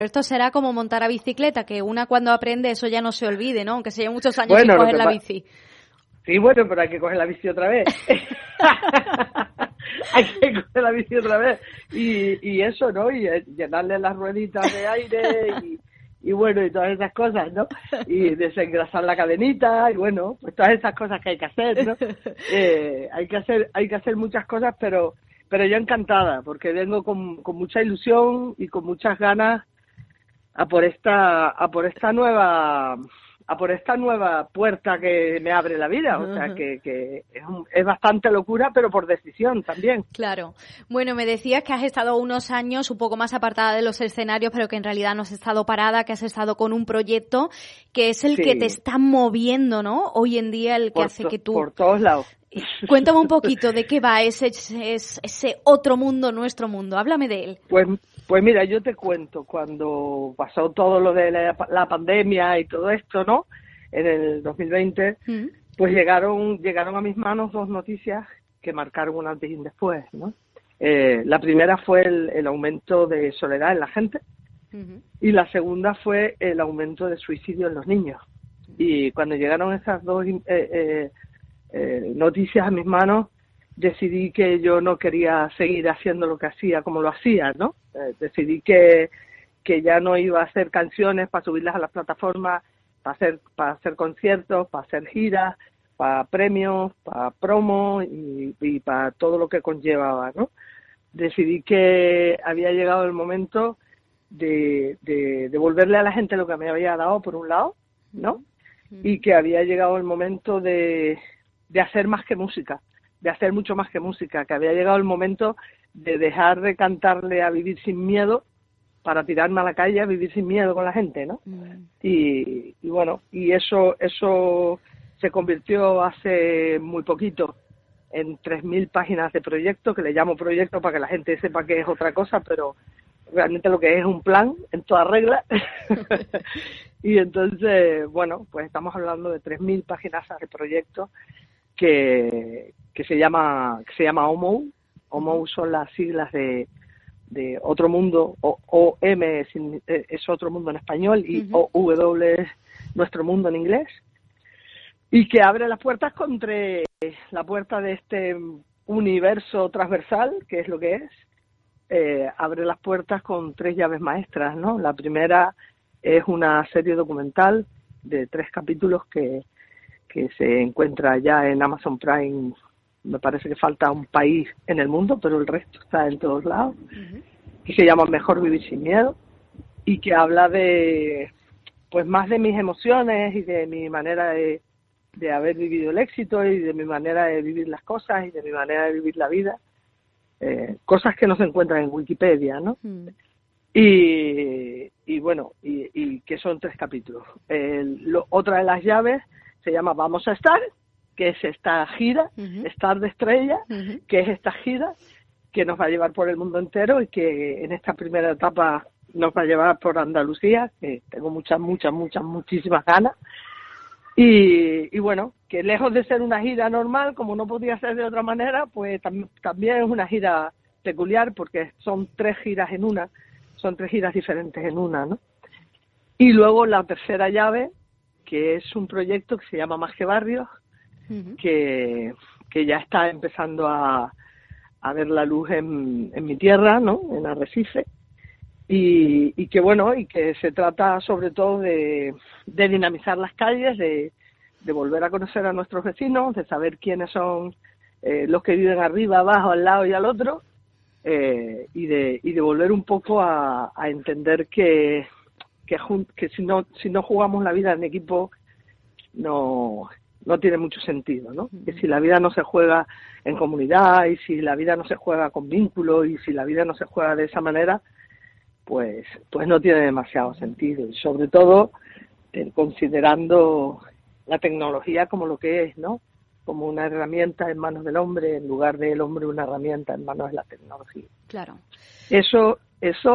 Esto será como montar a bicicleta, que una cuando aprende eso ya no se olvide, ¿no? Aunque se lleve muchos años sin coger la bici. Sí, bueno, pero hay que coger la bici otra vez. Hay que coger la bici otra vez. Y eso, ¿no? Y llenarle las rueditas de aire y bueno, y todas esas cosas, ¿no? Y desengrasar la cadenita y bueno, pues todas esas cosas que hay que hacer, ¿no? Hay que hacer muchas cosas, pero yo encantada, porque vengo con mucha ilusión y con muchas ganas a por esta nueva puerta que me abre la vida. O sea, que es bastante locura, pero por decisión también. Claro. Bueno, me decías que has estado unos años un poco más apartada de los escenarios, pero que en realidad no has estado parada, que has estado con un proyecto que es el que te está moviendo, ¿no? Hoy en día, el que hace que tú... Por todos lados. Cuéntame un poquito de qué va ese otro mundo, nuestro mundo. Háblame de él. Pues mira, yo te cuento, cuando pasó todo lo de la pandemia y todo esto, ¿no? En el 2020, pues llegaron a mis manos dos noticias que marcaron un antes y un después, ¿no? La primera fue el aumento de soledad en la gente y la segunda fue el aumento de suicidio en los niños. Y cuando llegaron esas dos noticias a mis manos, decidí que yo no quería seguir haciendo lo que hacía como lo hacía, ¿no? Decidí que ya no iba a hacer canciones para subirlas a las plataformas, para hacer conciertos, para hacer giras, para premios, para promo y para todo lo que conllevaba, ¿no? Decidí que había llegado el momento de devolverle a la gente lo que me había dado, por un lado, ¿no? Y que había llegado el momento de hacer más que música, de hacer mucho más que música, que había llegado el momento de dejar de cantarle a vivir sin miedo para tirarme a la calle a vivir sin miedo con la gente, ¿no? Y bueno, y eso se convirtió hace muy poquito en 3.000 páginas de proyecto, que le llamo proyecto para que la gente sepa que es otra cosa, pero realmente lo que es un plan en toda regla. Y entonces, bueno, pues estamos hablando de 3.000 páginas de proyecto que se llama OMO. OMO son las siglas de Otro Mundo, OM es Otro Mundo en español y OW es Nuestro Mundo en inglés, y que abre las puertas contra la puerta de este universo transversal, que es lo que es. Abre las puertas con 3 llaves maestras, ¿no? La primera es una serie documental de 3 capítulos que se encuentra ya en Amazon Prime. Me parece que falta un país en el mundo, pero el resto está en todos lados, que se llama Mejor Vivir Sin Miedo, y que habla de, pues más de mis emociones y de mi manera de haber vivido el éxito y de mi manera de vivir las cosas y de mi manera de vivir la vida, cosas que no se encuentran en Wikipedia, ¿no? Y bueno, y que son 3 capítulos. Otra de las llaves se llama Vamos a Estar, que es esta gira, Estar de Estrella, que es esta gira que nos va a llevar por el mundo entero y que en esta primera etapa nos va a llevar por Andalucía, que tengo muchísimas ganas. Y bueno, que lejos de ser una gira normal, como no podía ser de otra manera, pues también es una gira peculiar, porque son 3 giras en una, son 3 giras diferentes en una, ¿no? Y luego la tercera llave, que es un proyecto que se llama Más que Barrios, que ya está empezando a ver la luz en mi tierra, ¿no? En Arrecife, y que bueno, y que se trata sobre todo de dinamizar las calles, de volver a conocer a nuestros vecinos, de saber quiénes son los que viven arriba, abajo, al lado y al otro, y de volver un poco a entender que si no jugamos la vida en equipo no tiene mucho sentido, ¿no? Que si la vida no se juega en comunidad y si la vida no se juega con vínculos y si la vida no se juega de esa manera, pues no tiene demasiado sentido. Y sobre todo considerando la tecnología como lo que es, ¿no? Como una herramienta en manos del hombre en lugar del hombre una herramienta en manos de la tecnología. Claro. Eso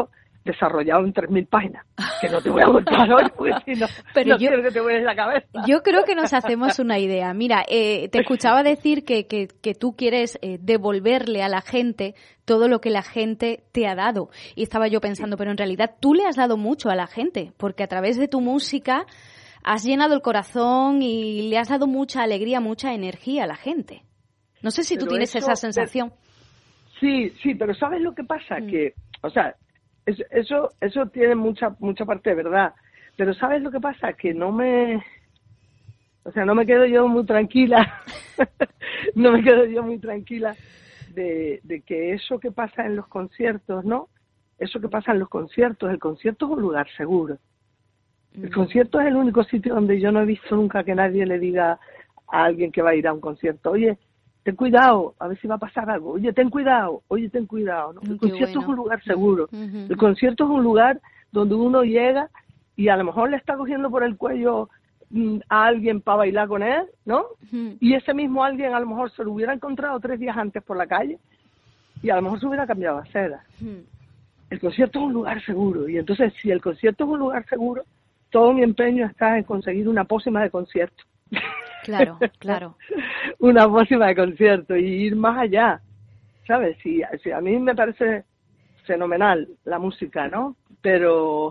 desarrollado en 3.000 páginas, que no te voy a contar hoy, porque si no, pero no quiero que te vueles la cabeza. Yo creo que nos hacemos una idea. Mira, te escuchaba decir que tú quieres devolverle a la gente todo lo que la gente te ha dado. Y estaba yo pensando, pero en realidad tú le has dado mucho a la gente, porque a través de tu música has llenado el corazón y le has dado mucha alegría, mucha energía a la gente. No sé si pero tú tienes esa sensación. Sí, pero ¿sabes lo que pasa? Que, o sea, eso tiene mucha parte de verdad. Pero ¿sabes lo que pasa? Que no me quedo yo muy tranquila. No me quedo yo muy tranquila de que eso que pasa en los conciertos, ¿no? Eso que pasa en los conciertos, el concierto es un lugar seguro. El concierto es el único sitio donde yo no he visto nunca que nadie le diga a alguien que va a ir a un concierto, oye, ten cuidado, a ver si va a pasar algo, oye, ten cuidado, ¿no? El concierto es un lugar seguro. El concierto es un lugar donde uno llega y a lo mejor le está cogiendo por el cuello a alguien para bailar con él, ¿no? Y ese mismo alguien a lo mejor se lo hubiera encontrado 3 días antes por la calle y a lo mejor se hubiera cambiado a seda. El concierto es un lugar seguro y entonces si el concierto es un lugar seguro, todo mi empeño está en conseguir una pócima de concierto. Claro. Una pócima de concierto y ir más allá, ¿sabes? Si a mí me parece fenomenal la música, ¿no? Pero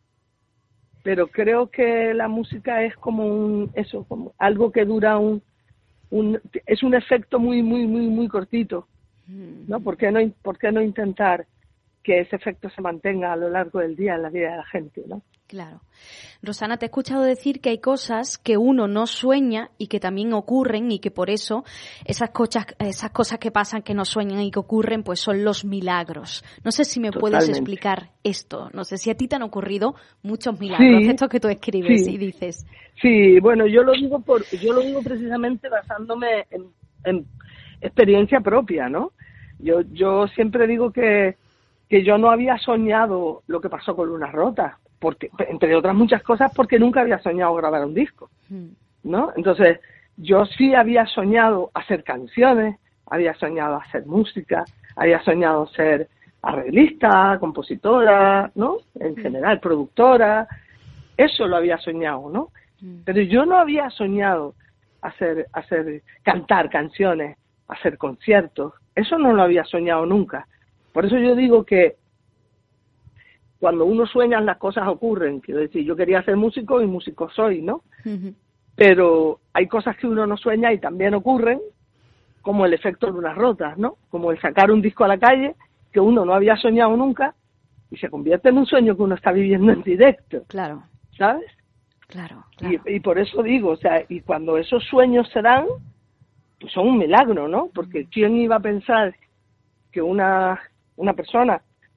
creo que la música es como como algo que dura es un efecto muy cortito, ¿no? ¿Por qué no intentar que ese efecto se mantenga a lo largo del día en la vida de la gente, ¿no? Claro. Rosana, te he escuchado decir que hay cosas que uno no sueña y que también ocurren y que por eso esas cosas que pasan, que no sueñan y que ocurren, pues son los milagros. No sé si me puedes explicar esto. No sé si a ti te han ocurrido muchos milagros, estos que tú escribes y dices. Sí, bueno, yo lo digo precisamente basándome en experiencia propia, ¿no? Yo siempre digo que yo no había soñado lo que pasó con Lunas Rotas, porque, entre otras muchas cosas, porque nunca había soñado grabar un disco, ¿no? Entonces, yo sí había soñado hacer canciones, había soñado hacer música, había soñado ser arreglista, compositora, ¿no? En general, productora, eso lo había soñado, ¿no? Pero yo no había soñado cantar canciones, hacer conciertos, eso no lo había soñado nunca. Por eso yo digo que cuando uno sueña las cosas ocurren. Quiero decir, yo quería ser músico y músico soy, ¿no? Pero hay cosas que uno no sueña y también ocurren, como el efecto Lunas Rotas, ¿no? Como el sacar un disco a la calle que uno no había soñado nunca y se convierte en un sueño que uno está viviendo en directo. Claro. ¿Sabes? Claro. Y por eso digo, o sea, y cuando esos sueños se dan, pues son un milagro, ¿no? Porque ¿quién iba a pensar que una persona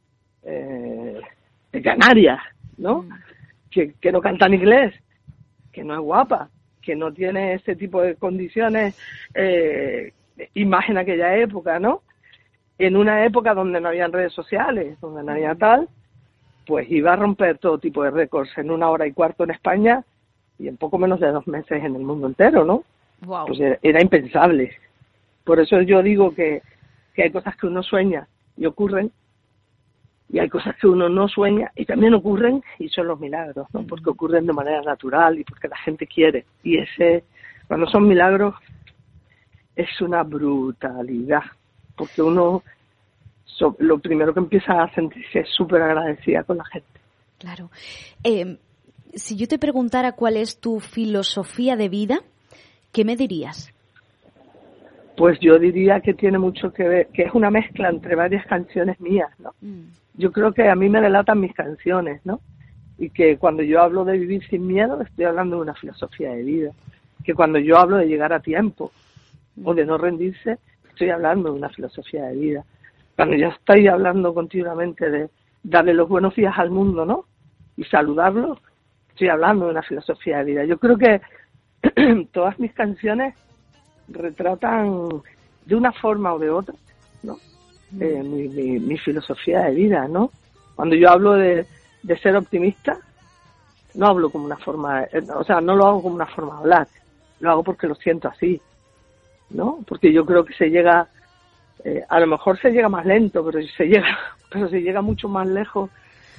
de Canarias, ¿no? Que no canta en inglés, que no es guapa, que no tiene ese tipo de condiciones, más en aquella época, ¿no? En una época donde no habían redes sociales, donde no había tal, pues iba a romper todo tipo de récords en 1 hora y cuarto en España y en poco menos de 2 meses en el mundo entero, ¿no? Wow. Pues era impensable. Por eso yo digo que hay cosas que uno sueña y ocurren, y hay cosas que uno no sueña y también ocurren, y son los milagros, ¿no? Porque ocurren de manera natural y porque la gente quiere. Y cuando son milagros, es una brutalidad, porque uno lo primero que empieza a sentirse es súper agradecida con la gente. Claro. Si yo te preguntara cuál es tu filosofía de vida, ¿qué me dirías? Pues yo diría que tiene mucho que ver, que es una mezcla entre varias canciones mías, ¿no? Yo creo que a mí me delatan mis canciones, ¿no? Y que cuando yo hablo de vivir sin miedo, estoy hablando de una filosofía de vida. Que cuando yo hablo de llegar a tiempo o de no rendirse, estoy hablando de una filosofía de vida. Cuando yo estoy hablando continuamente de darle los buenos días al mundo, ¿no? Y saludarlo, estoy hablando de una filosofía de vida. Yo creo que todas mis canciones retratan de una forma o de otra, ¿no? Mi filosofía de vida, ¿no? Cuando yo hablo de ser optimista, no hablo como una forma, o sea, no lo hago como una forma de hablar, lo hago porque lo siento así, ¿no? Porque yo creo que se llega, a lo mejor se llega más lento, pero se llega mucho más lejos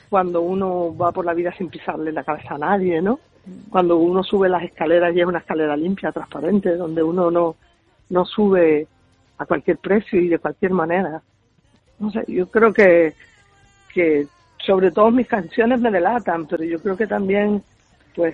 cuando uno va por la vida sin pisarle la cabeza a nadie, ¿no? Cuando uno sube las escaleras y es una escalera limpia, transparente, donde uno no sube a cualquier precio y de cualquier manera. No sé, yo creo que sobre todo mis canciones me delatan, pero yo creo que también pues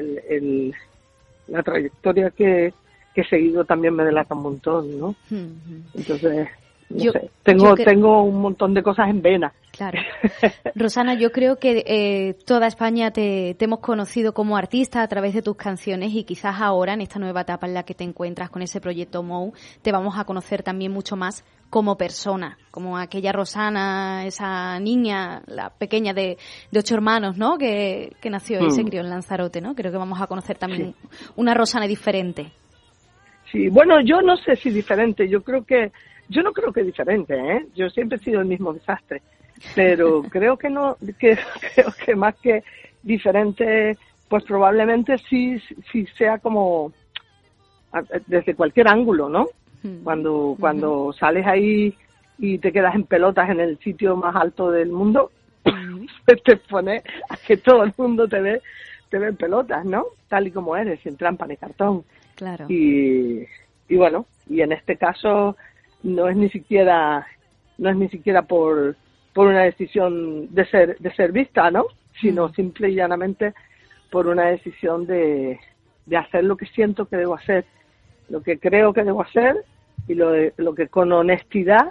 la trayectoria que he seguido también me delata un montón, ¿no? Entonces, no sé, tengo un montón de cosas en vena. Claro. Rosana, yo creo que toda España te hemos conocido como artista a través de tus canciones y quizás ahora, en esta nueva etapa en la que te encuentras con ese proyecto Mou, te vamos a conocer también mucho más como persona, como aquella Rosana, esa niña, la pequeña de 8 hermanos, ¿no? Que nació y se crió en Lanzarote, ¿no? Creo que vamos a conocer también una Rosana diferente. Sí, bueno, yo no sé si diferente, yo no creo que diferente, ¿eh? Yo siempre he sido el mismo desastre, pero creo que creo que más que diferente, pues probablemente sí sea como desde cualquier ángulo, ¿no? Cuando sales ahí y te quedas en pelotas en el sitio más alto del mundo, te pones a que todo el mundo te ve en pelotas, ¿no? Tal y como eres, sin trampa ni cartón. Claro. Y bueno, y en este caso no es ni siquiera por una decisión de ser vista, ¿no? Sino simple y llanamente por una decisión de hacer lo que siento que debo hacer, lo que creo que debo hacer y lo que con honestidad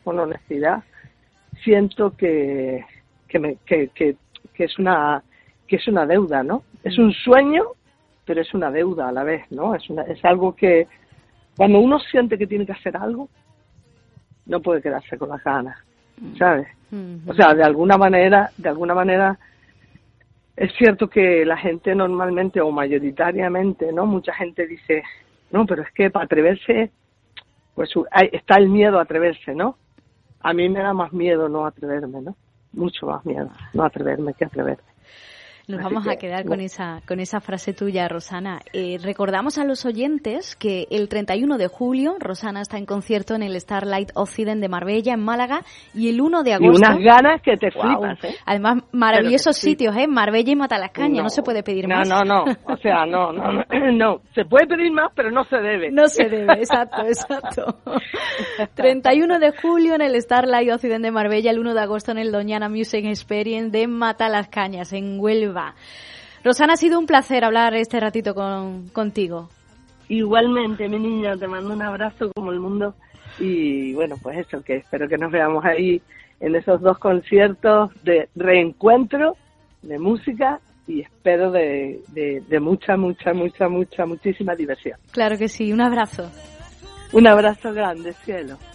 siento que es una deuda, ¿no? Es un sueño, pero es una deuda a la vez, ¿no? Es algo que cuando uno siente que tiene que hacer algo, no puede quedarse con las ganas, ¿sabes? O sea, de alguna manera es cierto que la gente normalmente o mayoritariamente, ¿no? Mucha gente dice, no, pero es que para atreverse, pues está el miedo a atreverse, ¿no? A mí me da más miedo no atreverme, ¿no? Mucho más miedo no atreverme que atreverme. Nos vamos a quedar con esa frase tuya, Rosana. Recordamos a los oyentes que el 31 de julio Rosana está en concierto en el Starlight Occident de Marbella, en Málaga, y el 1 de agosto... Y unas ganas que te flipas, ¿eh? Además, maravillosos sitios, ¿eh? Marbella y Matalascaña, no se puede pedir más. No, o sea, no. Se puede pedir más, pero no se debe. No se debe, exacto. 31 de julio en el Starlight Occident de Marbella, el 1 de agosto en el Doñana Music Experience de Matalascañas, en Huelva. Rosana, ha sido un placer hablar este ratito contigo. Igualmente, mi niña, te mando un abrazo como el mundo y bueno, pues eso, que espero que nos veamos ahí en esos 2 conciertos de reencuentro de música y espero de muchísima diversión. Claro que sí, un abrazo. Un abrazo grande, cielo.